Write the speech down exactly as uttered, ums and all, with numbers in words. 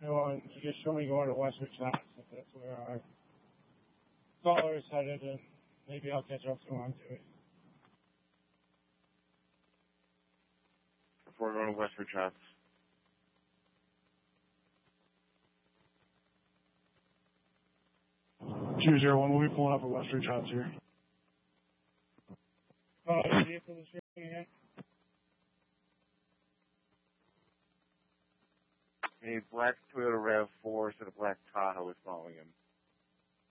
You know, and you just show me going to Western Shots. That's where our caller is headed, and maybe I'll catch up to him too. Before going to Western Shots. two zero one, we'll be pulling up at Western Shots here. Uh, vehicle description again? A black Toyota RAV four, so the black Tahoe is following him.